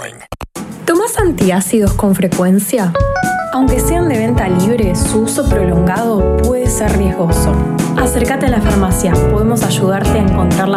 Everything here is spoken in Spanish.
online. ¿Tomás antiácidos con frecuencia? Aunque sean de venta libre, su uso prolongado puede ser riesgoso. Acércate a la farmacia, podemos ayudarte a encontrar la